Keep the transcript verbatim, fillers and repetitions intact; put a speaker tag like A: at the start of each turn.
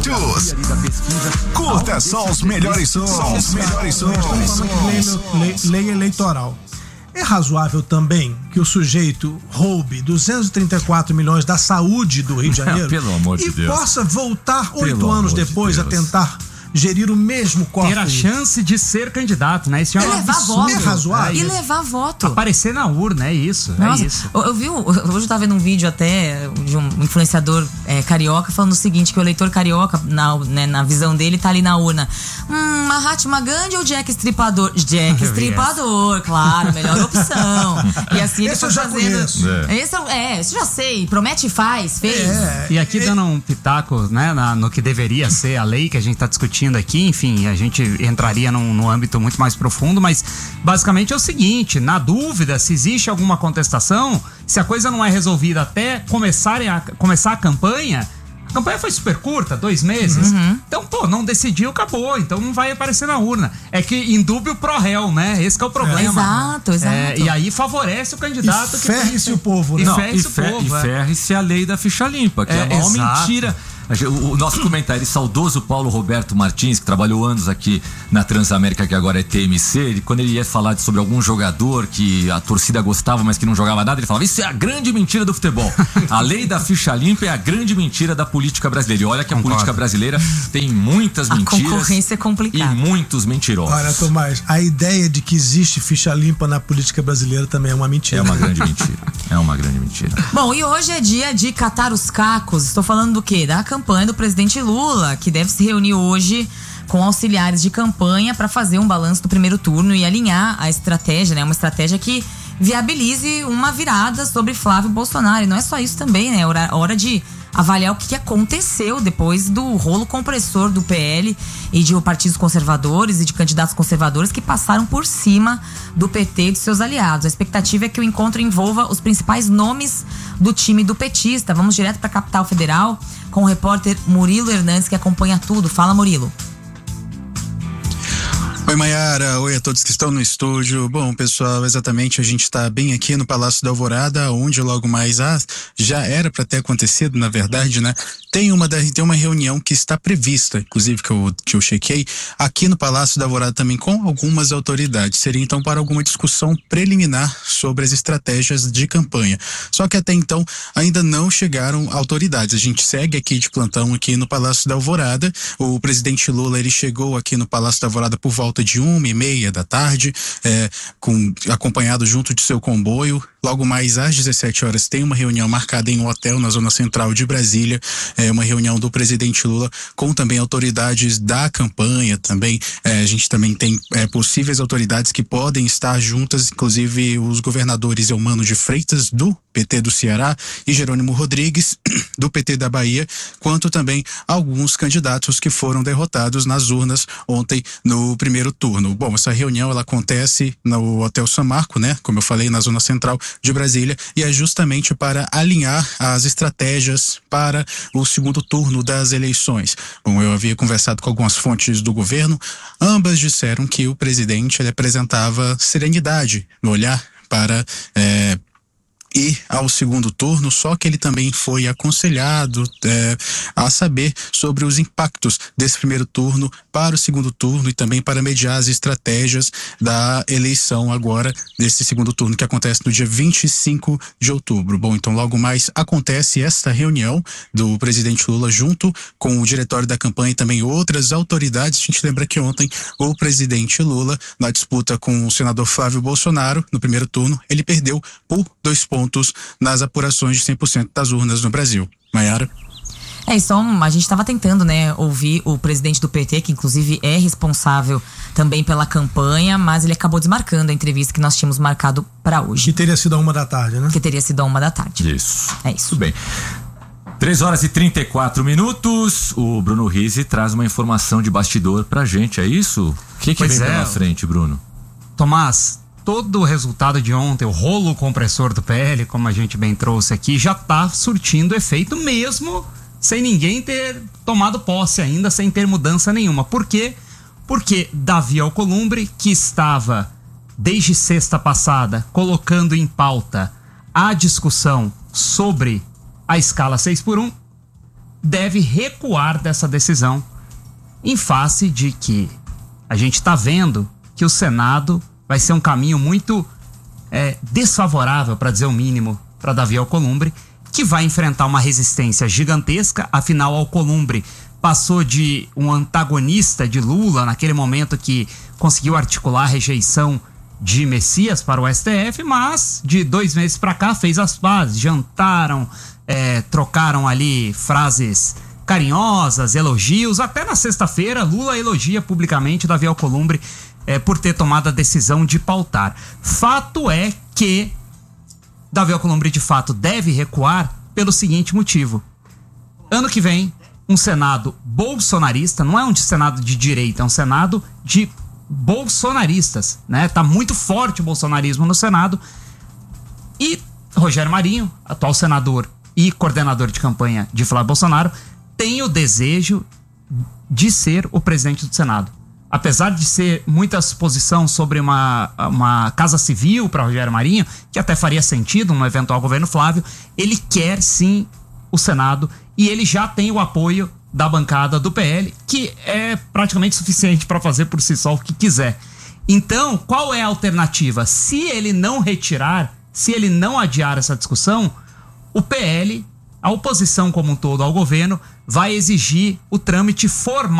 A: minutos. Curta só os melhores sons. Os melhores sons.
B: Lei, lei eleitoral. É razoável também que o sujeito roube duzentos e trinta e quatro milhões da saúde do Rio de Janeiro
C: Pelo amor de
B: e
C: Deus.
B: possa voltar oito
C: Pelo
B: anos
C: amor de
B: depois a
C: Deus.
B: tentar gerir o mesmo corpo?
D: Ter a chance de ser candidato, né? Isso é
E: E
D: um
E: levar
D: absurdo.
E: voto.
B: É razoável.
E: E levar voto.
D: Aparecer na urna, é isso.
E: Nossa,
D: é isso.
E: eu, eu vi, hoje eu tava vendo um vídeo até de um influenciador é, carioca falando o seguinte, que o eleitor carioca, na, né, na visão dele, tá ali na urna. Hum, Mahatma Gandhi ou Jack Estripador? Jack Estripador, claro, melhor opção. E assim ele
B: Esse
E: foi
B: eu já
E: fazendo.
B: conheço.
E: É. Esse eu, é, esse eu já sei. Promete e faz, fez.
B: É,
D: E aqui dando um pitaco, né, na- no que deveria ser a lei que a gente tá discutindo aqui, enfim, a gente entraria num, num âmbito muito mais profundo, mas basicamente é o seguinte, na dúvida, se existe alguma contestação, se a coisa não é resolvida até começarem a, começar a campanha, a campanha foi super curta, dois meses, então, pô, não decidiu, acabou, então não vai aparecer na urna. É que indúbio pro réu, né, esse que é o problema.
E: Exato, exato.
D: É, e aí favorece o candidato
B: E
D: que
B: ferre-se
D: tem-
B: o povo, né?
D: E
C: Não,
D: ferre-se
C: e,
D: o
C: fer,
D: povo,
C: e
D: é.
C: ferre-se a lei da ficha limpa, que é,
D: É,
C: a maior
D: exato.
C: mentira. A gente- O, o nosso comentário, saudoso Paulo Roberto Martins, que trabalhou anos aqui na Transamérica, que agora é T M C, ele, quando ele ia falar sobre algum jogador que a torcida gostava, mas que não jogava nada, ele falava, isso é a grande mentira do futebol. A lei da ficha limpa é a grande mentira da política brasileira. E olha que a
D: Concordo.
C: política brasileira tem muitas
E: A
C: mentiras
E: concorrência é complicada.
C: e muitos mentirosos.
B: Olha, Tomás, a ideia de que existe ficha limpa na política brasileira também é uma mentira.
C: É uma grande mentira. É uma grande mentira.
E: Bom, e hoje é dia de catar os cacos. Estou falando do quê? Da campanha do presidente Lula, que deve se reunir hoje com auxiliares de campanha para fazer um balanço do primeiro turno e alinhar a estratégia, né? Uma estratégia que viabilize uma virada sobre Flávio Bolsonaro. E não é só isso também, né? É hora, hora de avaliar o que que aconteceu depois do rolo compressor do P L e de partidos conservadores e de candidatos conservadores que passaram por cima do P T e de seus aliados. A expectativa é que o encontro envolva os principais nomes do time do petista. Vamos direto para a capital federal com o repórter Murilo Hernandes, que acompanha tudo. Fala, Murilo.
F: Oi, Mayara. Oi a todos que estão no estúdio. Bom, pessoal, exatamente, a gente está bem aqui no Palácio da Alvorada, onde logo mais ah, já era para ter acontecido, na verdade, né? Tem uma, da, tem uma reunião que está prevista, inclusive que eu, que eu chequei, aqui no Palácio da Alvorada também com algumas autoridades. Seria então para alguma discussão preliminar sobre as estratégias de campanha. Só que até então ainda não chegaram autoridades. A gente segue aqui de plantão aqui no Palácio da Alvorada. O presidente Lula, ele chegou aqui no Palácio da Alvorada por volta de uma e meia da tarde, é, com, acompanhado junto de seu comboio. Logo mais às dezessete horas tem uma reunião marcada em um hotel na zona central de Brasília, é uma reunião do presidente Lula com também autoridades da campanha também. É, a gente também tem é, possíveis autoridades que podem estar juntas, inclusive os governadores Eumano de Freitas do P T do Ceará e Jerônimo Rodrigues do P T da Bahia, quanto também alguns candidatos que foram derrotados nas urnas ontem no primeiro turno. Bom, essa reunião ela acontece no Hotel São Marco, né? Como eu falei, na zona central de Brasília, e é justamente para alinhar as estratégias para o segundo turno das eleições. Bom, eu havia conversado com algumas fontes do governo, ambas disseram que o presidente ele apresentava serenidade no olhar para é, ir ao segundo turno, só que ele também foi aconselhado é, a saber sobre os impactos desse primeiro turno para o segundo turno e também para mediar as estratégias da eleição agora, desse segundo turno que acontece no dia vinte e cinco de outubro. Bom, então logo mais acontece esta reunião do presidente Lula junto com o diretório da campanha e também outras autoridades. A gente lembra que ontem o presidente Lula, na disputa com o senador Flávio Bolsonaro, no primeiro turno, ele perdeu por dois pontos nas apurações de cem por cento das urnas no Brasil. Mayara?
E: É, só a gente estava tentando, né, ouvir o presidente do P T, que inclusive é responsável também pela campanha, mas ele acabou desmarcando a entrevista que nós tínhamos marcado para hoje.
B: Que teria sido a uma da tarde, né?
E: Que teria sido a uma da tarde.
C: Isso.
E: É isso.
C: Tudo bem. três horas e trinta e quatro minutos. O Bruno Rizzi traz uma informação de bastidor pra gente, é isso? O que, que
D: Pois
C: vem
D: é.
C: pela frente, Bruno?
D: Tomás, todo o resultado de ontem, o rolo compressor do P L, como a gente bem trouxe aqui, já tá surtindo efeito mesmo sem ninguém ter tomado posse ainda, sem ter mudança nenhuma. Por quê? Porque Davi Alcolumbre, que estava desde sexta passada colocando em pauta a discussão sobre a escala seis por um, deve recuar dessa decisão em face de que a gente está vendo que o Senado vai ser um caminho muito é, desfavorável, para dizer o mínimo, para Davi Alcolumbre, que vai enfrentar uma resistência gigantesca. Afinal, Alcolumbre passou de um antagonista de Lula naquele momento que conseguiu articular a rejeição de Messias para o S T F, mas de dois meses para cá fez as pazes, jantaram, é, trocaram ali frases carinhosas, elogios. Até na sexta-feira, Lula elogia publicamente Davi Alcolumbre é, por ter tomado a decisão de pautar. Fato é que Davi Alcolumbre de fato deve recuar pelo seguinte motivo: ano que vem, um Senado bolsonarista, não é um Senado de direita, é um Senado de bolsonaristas, né? Tá muito forte o bolsonarismo no Senado. E Rogério Marinho, atual senador e coordenador de campanha de Flávio Bolsonaro, tem o desejo de ser o presidente do Senado. Apesar de ser muita suposição sobre uma, uma casa civil para Rogério Marinho, que até faria sentido num eventual governo Flávio, ele quer sim o Senado e ele já tem o apoio da bancada do P L, que é praticamente suficiente para fazer por si só o que quiser. Então, qual é a alternativa? Se ele não retirar, se ele não adiar essa discussão, o P L, a oposição como um todo ao governo, vai exigir o trâmite formal